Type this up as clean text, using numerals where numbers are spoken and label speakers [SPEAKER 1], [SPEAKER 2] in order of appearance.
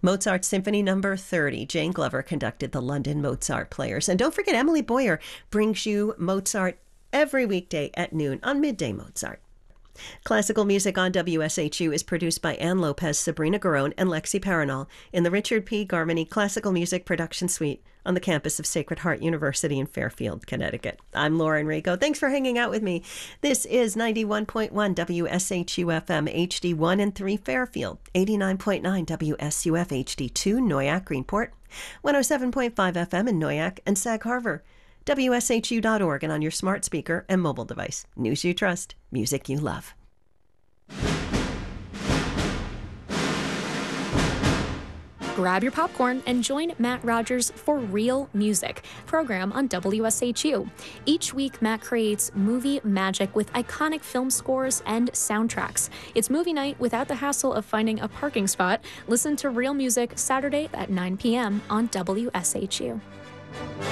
[SPEAKER 1] Mozart Symphony Number 30. Jane Glover conducted the London Mozart Players. And don't forget, Emily Boyer brings you Mozart every weekday at noon on Midday Mozart. Classical music on WSHU is produced by Ann Lopez, Sabrina Garone, and Lexi Paranol in the Richard P. Garmany Classical Music Production Suite on the campus of Sacred Heart University in Fairfield, Connecticut. I'm Lauren Rico. Thanks for hanging out with me. This is 91.1 WSHU-FM HD1 and 3 Fairfield, 89.9 WSUF HD2 Noyak Greenport, 107.5 FM in Noyak and Sag Harbor, WSHU.org, and on your smart speaker and mobile device. News you trust, music you love.
[SPEAKER 2] Grab your popcorn and join Matt Rogers for Real Music, program on WSHU. Each week, Matt creates movie magic with iconic film scores and soundtracks. It's movie night without the hassle of finding a parking spot. Listen to Real Music Saturday at 9 p.m. on WSHU.